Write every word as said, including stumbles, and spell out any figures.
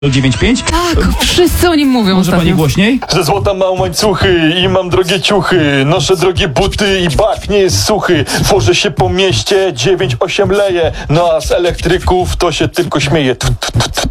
dziewięć pięć. Tak, wszyscy o nim mówią Może pani ostatnio. głośniej? Ze złota mam łańcuchy i mam drogie ciuchy. Noszę drogie buty i bak nie jest suchy. Tworzę się po mieście, dziewięć osiem leje. No a z elektryków to się tylko śmieje. Tf, tf, tf, tf.